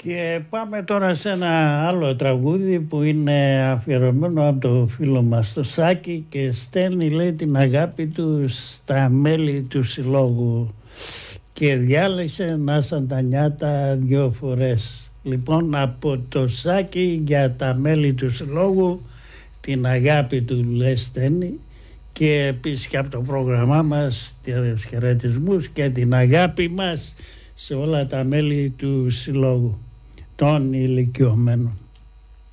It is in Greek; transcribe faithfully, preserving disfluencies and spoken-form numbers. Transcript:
Και πάμε τώρα σε ένα άλλο τραγούδι που είναι αφιερωμένο από το φίλο μας το Σάκη και στέλνει, λέει, την αγάπη του στα μέλη του συλλόγου και διάλεξε να σαν τα νιάτα δυο φορές. Λοιπόν, από το Σάκη για τα μέλη του συλλόγου την αγάπη του, λέει, στέλνει, και επίσης και από το πρόγραμμά μας τους χαιρετισμούς και την αγάπη μας σε όλα τα μέλη του συλλόγου των ηλικιωμένων.